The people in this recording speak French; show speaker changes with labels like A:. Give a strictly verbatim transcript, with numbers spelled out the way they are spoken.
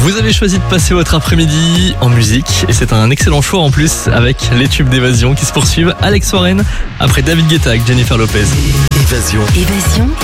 A: Vous avez choisi de passer votre après-midi en musique et c'est un excellent choix en plus avec les tubes d'Évasion qui se poursuivent. Alex Warren après David Guetta avec Jennifer Lopez.
B: Évasion.
C: Évasion.